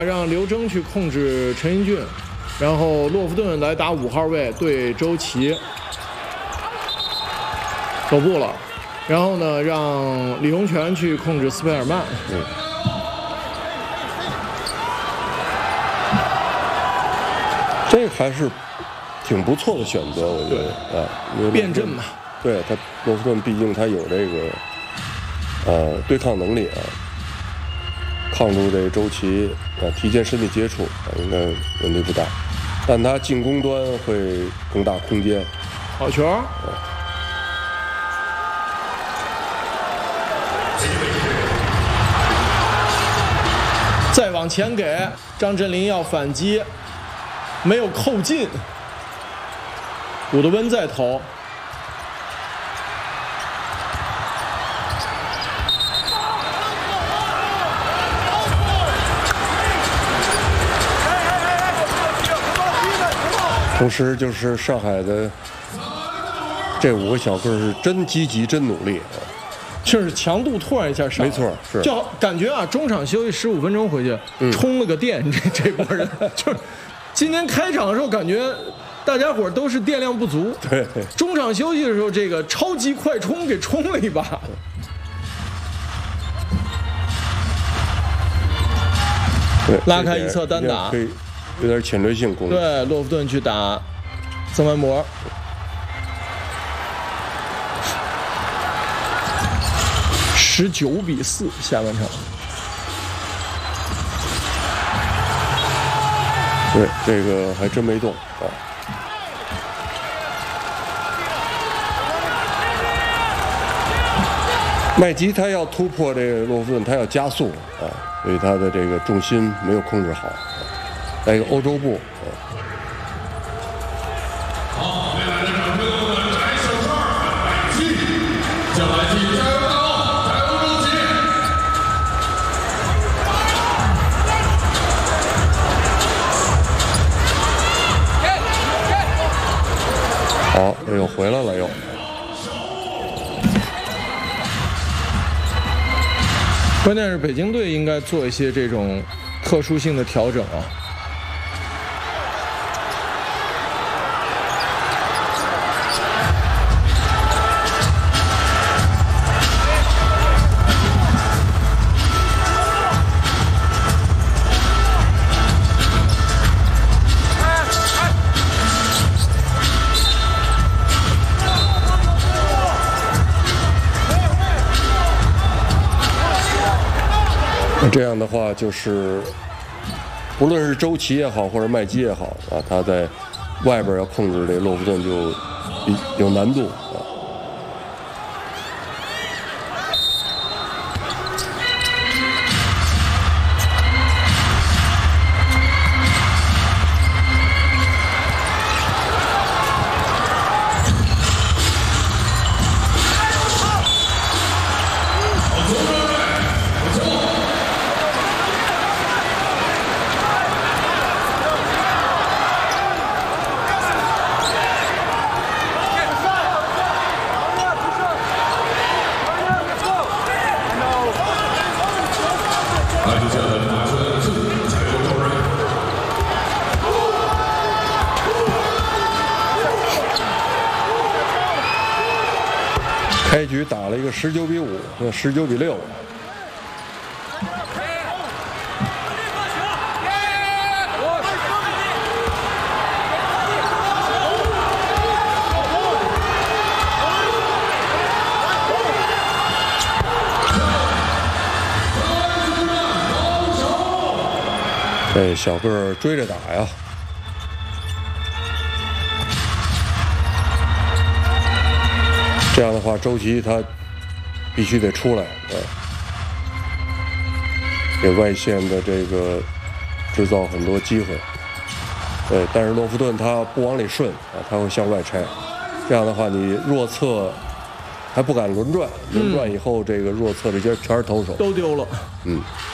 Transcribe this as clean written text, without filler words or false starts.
让刘铮去控制陈英俊，然后洛夫顿来打5号位对周琦，走步了，然后呢让李洪权去控制斯佩尔曼。 这个还是挺不错的选择，我觉得啊，因为辩证嘛。 对他，洛夫顿毕竟他有这个对抗能力啊，抗住这周琦提前身体接触应该问题不大，但他进攻端会更大空间。 好球！再往前给张镇麟要反击，没有扣进。古德温在投。 同时，就是上海的这5个小个是真积极、真努力， 就是强度突然一下上， 没错，是就感觉啊，中场休息15分钟回去，充了个电，这波人就是今天开场的时候感觉大家伙都是电量不足， 对， 中场休息的时候这个超级快充给充了一把， 对， 拉开一侧单打。 有点侵略性攻击。 对，洛夫顿去打曾文博，19-4下半场。 对，这个还真没动啊。麦基他要突破这个洛夫顿，他要加速啊，所以他的这个重心没有控制好。来一个欧洲步， 好，未来的掌声我们摘手串麦基，将麦基加油打欧，在欧洲起。 好，又回来了又。 关键是北京队应该做一些这种特殊性的调整啊。 这样的话，就是不论是周琦也好，或者麦基也好啊，他在外边要控制这洛夫顿就有难度啊。开局打了一个19-5， 19-6。这小个儿追着打呀。这样的话，周琦他必须得出来，给外线的这个制造很多机会。但是洛夫顿他不往里顺啊，他会向外拆。这样的话，你弱侧还不敢轮转，轮转以后这个弱侧这些全是投手都丢了。 嗯。